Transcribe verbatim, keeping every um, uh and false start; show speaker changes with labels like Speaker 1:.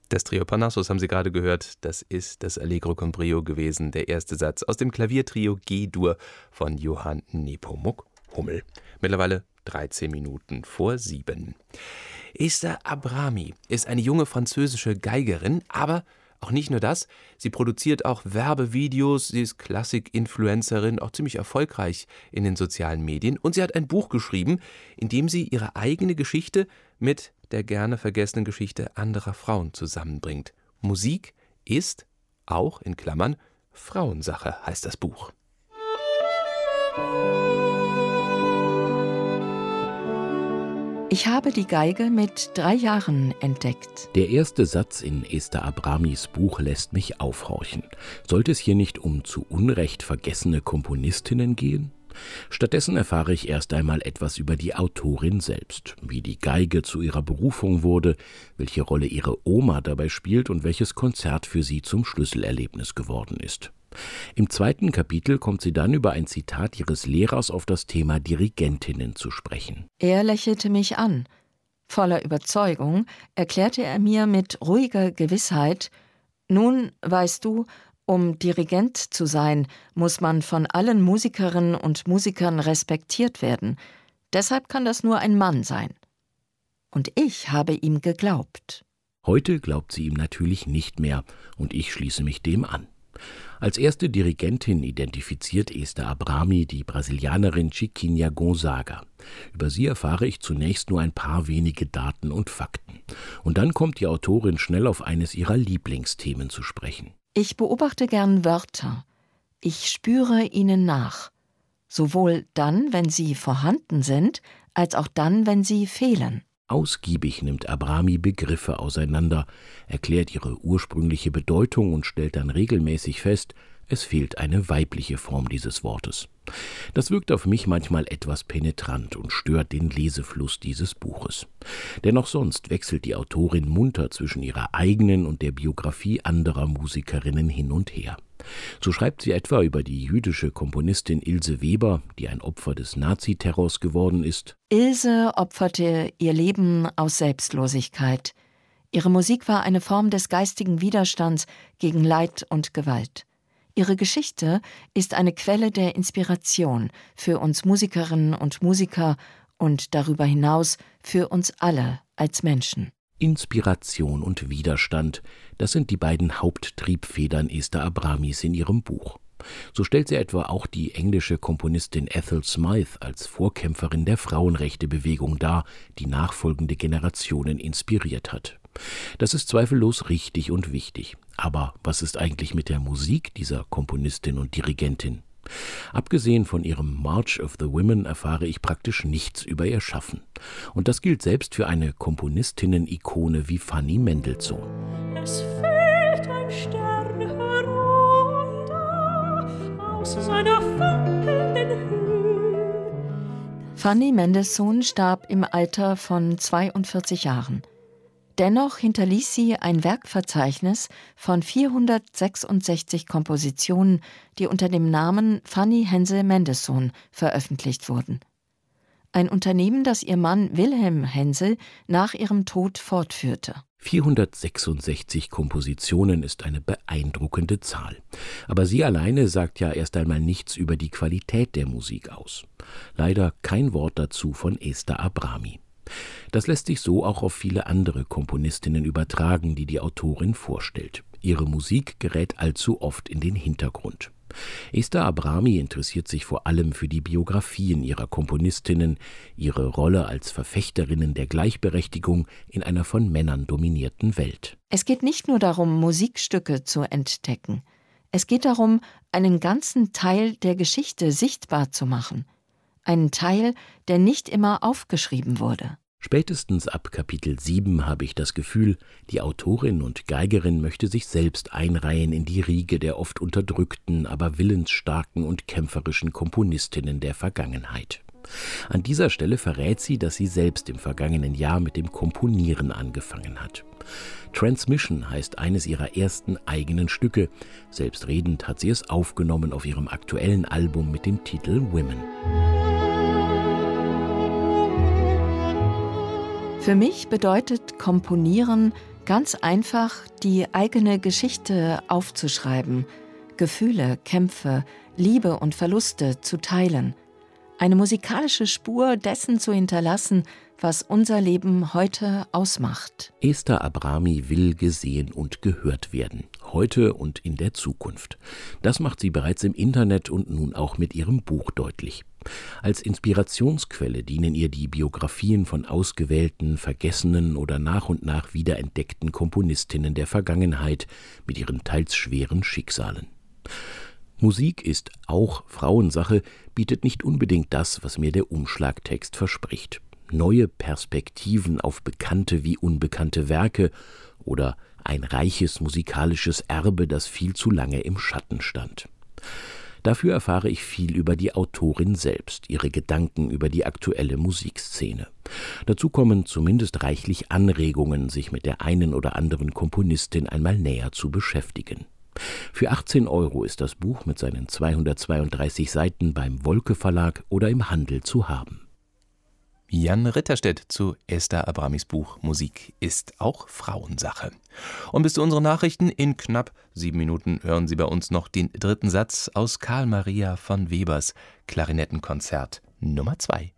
Speaker 1: Das Trio Parnassus haben Sie gerade gehört. Das ist das Allegro con brio gewesen, der erste Satz aus dem Klaviertrio G-Dur von Johann Nepomuk Hummel. Mittlerweile dreizehn Minuten vor sieben. Esther Abrami ist eine junge französische Geigerin, aber auch nicht nur das, sie produziert auch Werbevideos, sie ist Klassik-Influencerin, auch ziemlich erfolgreich in den sozialen Medien, und sie hat ein Buch geschrieben, in dem sie ihre eigene Geschichte mit der gerne vergessenen Geschichte anderer Frauen zusammenbringt. Musik ist, auch in Klammern, Frauensache, heißt das Buch.
Speaker 2: Ich habe die Geige mit drei Jahren entdeckt.
Speaker 3: Der erste Satz in Esther Abramis Buch lässt mich aufhorchen. Sollte es hier nicht um zu Unrecht vergessene Komponistinnen gehen? Stattdessen erfahre ich erst einmal etwas über die Autorin selbst, wie die Geige zu ihrer Berufung wurde, welche Rolle ihre Oma dabei spielt und welches Konzert für sie zum Schlüsselerlebnis geworden ist. Im zweiten Kapitel kommt sie dann über ein Zitat ihres Lehrers auf das Thema Dirigentinnen zu sprechen.
Speaker 2: Er lächelte mich an. Voller Überzeugung erklärte er mir mit ruhiger Gewissheit: Nun, weißt du, um Dirigent zu sein, muss man von allen Musikerinnen und Musikern respektiert werden. Deshalb kann das nur ein Mann sein. Und ich habe ihm geglaubt.
Speaker 3: Heute glaubt sie ihm natürlich nicht mehr, und ich schließe mich dem an. Als erste Dirigentin identifiziert Esther Abrami die Brasilianerin Chiquinha Gonzaga. Über sie erfahre ich zunächst nur ein paar wenige Daten und Fakten. Und dann kommt die Autorin schnell auf eines ihrer Lieblingsthemen zu sprechen.
Speaker 2: Ich beobachte gern Wörter. Ich spüre ihnen nach. Sowohl dann, wenn sie vorhanden sind, als auch dann, wenn sie fehlen.
Speaker 3: Ausgiebig nimmt Abrami Begriffe auseinander, erklärt ihre ursprüngliche Bedeutung und stellt dann regelmäßig fest, es fehlt eine weibliche Form dieses Wortes. Das wirkt auf mich manchmal etwas penetrant und stört den Lesefluss dieses Buches. Denn auch sonst wechselt die Autorin munter zwischen ihrer eigenen und der Biografie anderer Musikerinnen hin und her. So schreibt sie etwa über die jüdische Komponistin Ilse Weber, die ein Opfer des Naziterrors geworden ist.
Speaker 2: Ilse opferte ihr Leben aus Selbstlosigkeit. Ihre Musik war eine Form des geistigen Widerstands gegen Leid und Gewalt. Ihre Geschichte ist eine Quelle der Inspiration für uns Musikerinnen und Musiker und darüber hinaus für uns alle als Menschen.
Speaker 3: Inspiration und Widerstand, das sind die beiden Haupttriebfedern Esther Abramis in ihrem Buch. So stellt sie etwa auch die englische Komponistin Ethel Smyth als Vorkämpferin der Frauenrechtebewegung dar, die nachfolgende Generationen inspiriert hat. Das ist zweifellos richtig und wichtig. Aber was ist eigentlich mit der Musik dieser Komponistin und Dirigentin? Abgesehen von ihrem March of the Women erfahre ich praktisch nichts über ihr Schaffen. Und das gilt selbst für eine Komponistinnen-Ikone wie Fanny Mendelssohn.
Speaker 4: Es fällt ein Stern herunter aus seiner funkelnden Höhe.
Speaker 2: Fanny Mendelssohn starb im Alter von zweiundvierzig Jahren. Dennoch hinterließ sie ein Werkverzeichnis von vierhundertsechsundsechzig Kompositionen, die unter dem Namen Fanny Hensel Mendelssohn veröffentlicht wurden. Ein Unternehmen, das ihr Mann Wilhelm Hensel nach ihrem Tod fortführte.
Speaker 3: vierhundertsechsundsechzig Kompositionen ist eine beeindruckende Zahl. Aber sie alleine sagt ja erst einmal nichts über die Qualität der Musik aus. Leider kein Wort dazu von Esther Abrami. Das lässt sich so auch auf viele andere Komponistinnen übertragen, die die Autorin vorstellt. Ihre Musik gerät allzu oft in den Hintergrund. Esther Abrami interessiert sich vor allem für die Biografien ihrer Komponistinnen, ihre Rolle als Verfechterinnen der Gleichberechtigung in einer von Männern dominierten Welt.
Speaker 2: Es geht nicht nur darum, Musikstücke zu entdecken. Es geht darum, einen ganzen Teil der Geschichte sichtbar zu machen. Einen Teil, der nicht immer aufgeschrieben wurde.
Speaker 3: Spätestens ab Kapitel sieben habe ich das Gefühl, die Autorin und Geigerin möchte sich selbst einreihen in die Riege der oft unterdrückten, aber willensstarken und kämpferischen Komponistinnen der Vergangenheit. An dieser Stelle verrät sie, dass sie selbst im vergangenen Jahr mit dem Komponieren angefangen hat. Transmission heißt eines ihrer ersten eigenen Stücke. Selbstredend hat sie es aufgenommen auf ihrem aktuellen Album mit dem Titel Women.
Speaker 2: Für mich bedeutet Komponieren Ganz einfach die eigene Geschichte aufzuschreiben, Gefühle, Kämpfe, Liebe und Verluste zu teilen. Eine musikalische Spur dessen zu hinterlassen, was unser Leben heute ausmacht.
Speaker 3: Esther Abrami will gesehen und gehört werden, heute und in der Zukunft. Das macht sie bereits im Internet und nun auch mit ihrem Buch deutlich. Als Inspirationsquelle dienen ihr die Biografien von ausgewählten, vergessenen oder nach und nach wiederentdeckten Komponistinnen der Vergangenheit mit ihren teils schweren Schicksalen. Musik ist auch Frauensache, bietet nicht unbedingt das, was mir der Umschlagtext verspricht. Neue Perspektiven auf bekannte wie unbekannte Werke oder ein reiches musikalisches Erbe, das viel zu lange im Schatten stand. Dafür erfahre ich viel über die Autorin selbst, ihre Gedanken über die aktuelle Musikszene. Dazu kommen zumindest reichlich Anregungen, sich mit der einen oder anderen Komponistin einmal näher zu beschäftigen. Für achtzehn Euro ist das Buch mit seinen zweihundertzweiunddreißig Seiten beim Wolke Verlag oder im Handel zu haben.
Speaker 1: Jan Ritterstedt zu Esther Abramis Buch Musik ist auch Frauensache. Und bis zu unseren Nachrichten in knapp sieben Minuten hören Sie bei uns noch den dritten Satz aus Karl Maria von Webers Klarinettenkonzert Nummer zwei.